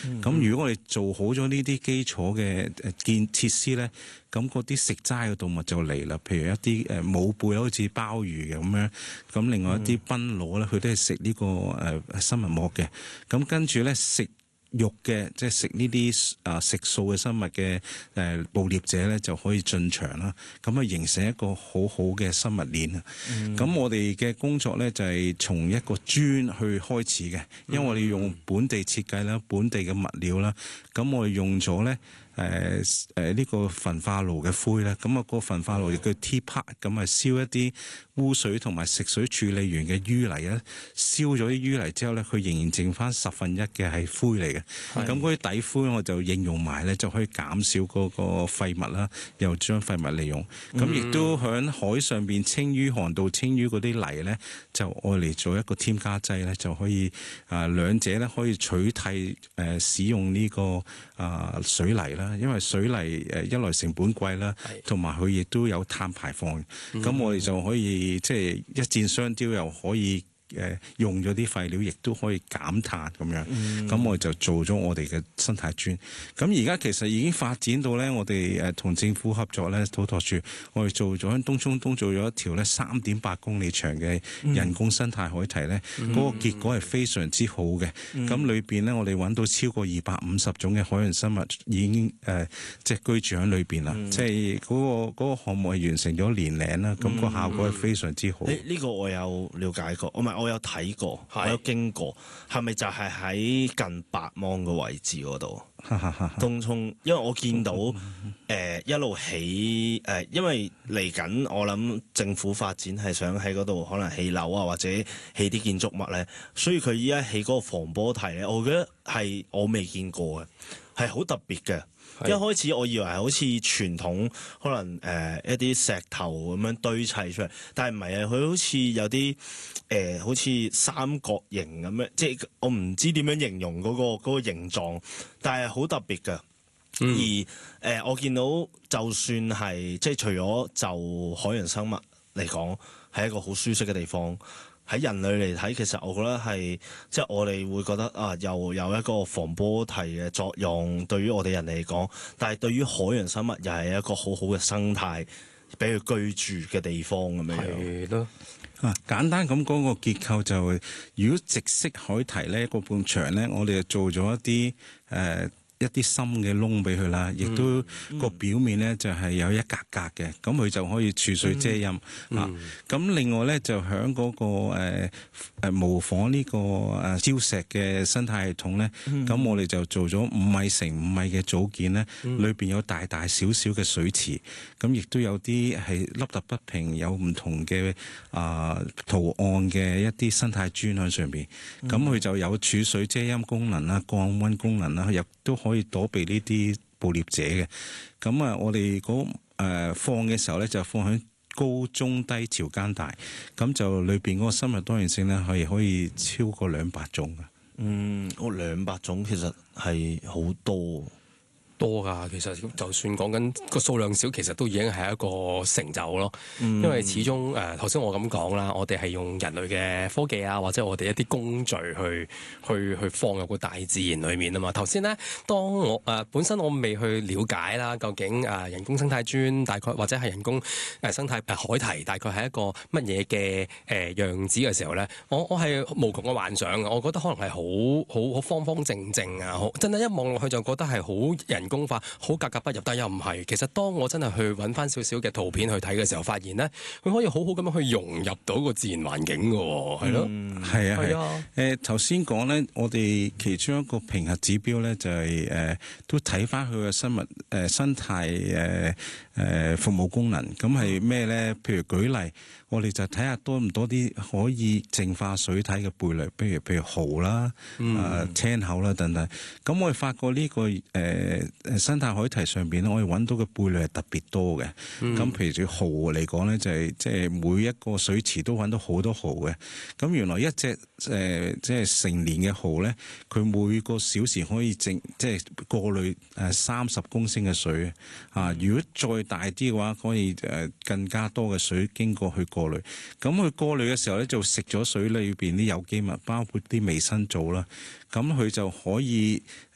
咁如果我哋做好咗呢啲基礎嘅建設施咧，咁嗰啲食齋嘅動物就嚟啦。譬如一啲母貝好似鮑魚嘅咁樣，咁另外一啲賓螺咧，佢都係食呢個生物膜嘅。咁跟住咧食肉嘅，即係食呢啲食素嘅生物嘅捕獵者咧，就可以進場啦。咁啊形成一個好好嘅生物鏈啊。咁我哋嘅工作咧就係從一個磚去開始嘅，因為我哋用本地設計啦、本地嘅物料啦，咁我哋用咗咧呢個焚化爐嘅灰咧，咁個焚化爐亦叫 T-Part， 咁燒一啲污水同埋食水處理完嘅淤泥咧，燒咗啲淤泥之後咧，佢仍然剩翻1/10嘅係灰嚟嘅。咁嗰啲底灰我就應用埋咧，就可以減少嗰個廢物啦，又將廢物利用。咁亦都喺海上邊清淤航道清淤嗰啲泥咧，就愛嚟做一個添加劑咧，就可以兩者咧可以取替使用呢個水泥啦。因為水泥一來成本貴啦，同埋佢亦都有碳排放。咁我哋就可以即係一箭雙雕，又可以用咗啲廢料，亦都可以減碳咁樣。咁我哋就做咗我哋嘅生態磚。咁而家其實已經發展到咧，我哋同政府合作咧，土拓署我哋做咗喺東涌東做咗一條咧3.8公里長嘅人工生態海堤咧，嗰個結果係非常之好嘅。咁裏邊咧，我哋揾到超過250種嘅海洋生物已經即係居住喺裏邊啦。即係嗰個項目係完成咗年零啦，咁個效果係非常之好。 呢個我有了解過，我有睇過，我有經過，係咪就係喺近白芒嘅位置嗰度？東涌，因為我見到一路起因為嚟緊我諗政府發展係想喺嗰度可能起樓啊，或者起啲建築物咧，所以佢依家起嗰個防波堤咧，我覺得係我未見過嘅，係好特別嘅。一開始我以為係好似傳統可能一啲石頭咁樣堆砌出嚟，但係唔係啊，佢好似有啲好似三角形咁樣，即係我唔知點樣形容嗰個形狀，但係好特別嘅。而我見到就算係即係除咗就海洋生物嚟講係一個好舒適嘅地方，喺人類嚟睇，其實我覺得係即係我哋會覺得又有一個防波堤嘅作用，對於我哋人嚟講，但係對於海洋生物又係一個好好嘅生態，俾佢居住嘅地方咁樣。係咯。 簡單咁講個結構就係，如果直式海堤咧，個半牆咧，我哋就做咗一啲深嘅窿俾佢啦，亦都個表面咧就係有一格格嘅，咁佢就可以儲水遮陰咁另外咧就喺嗰個模仿呢個礁石嘅生態系統咧，咁我哋就做咗5米乘5米嘅組件咧，裏邊有大大小小嘅水池，咁亦都有啲係凹凸不平，有唔同嘅圖案嘅一啲生態磚喺上邊，咁佢就有儲水遮陰功能啦、降溫功能啦，亦都可以躲避呢啲捕獵者嘅。咁我哋放嘅時候咧，就放喺高中低潮間帶，咁就裏邊嗰個生物多樣性咧係可以超過200種嘅。 200種其實係好多㗎，其實就算講緊個數量少，其實都已經係一個成就咯。因為始終頭先我咁講啦，我哋係用人類嘅科技啊，或者我哋一啲工序去放入個大自然裏面啊嘛。頭先咧，當我本身我未去了解啦，究竟人工生態磚大概或者係人工生態海堤大概係一個乜嘢嘅樣子嘅時候咧，我係無窮嘅幻想嘅。我覺得可能係好方方正正啊，真係一望落去就覺得係好人工化，好格格不入，但又唔係。其實當我真係去揾翻少少嘅圖片去睇嘅時候，發現咧，佢可以好好咁樣去融入到個自然環境嘅喎，係咯， 係啊。頭先講咧，我哋其中一個評核指標咧，就係都睇翻佢嘅生物生態服務功能。咁係咩咧？譬如舉例，我哋就睇下多唔多啲可以淨化水體嘅貝類，譬如蠔啦、青口啦等等。咁我哋發覺呢個生態海堤上邊咧，我哋揾到嘅貝類係特別多嘅。咁譬如蠔嚟講咧，就係即係每一個水池都揾到好多蠔嘅。咁原來一隻即係成年嘅蠔咧，佢每個小時可以即係過濾30公升嘅水如果再大啲嘅話，可以更加多嘅水經過去過濾。咁佢過濾嘅時候咧，就食咗水裏邊啲有機物，包括啲微生素啦。咁佢就可以